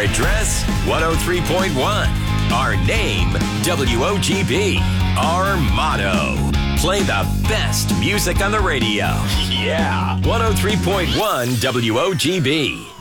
address, 103.1. Our name, WOGB. Our motto, play the best music on the radio. Yeah, 103.1 WOGB.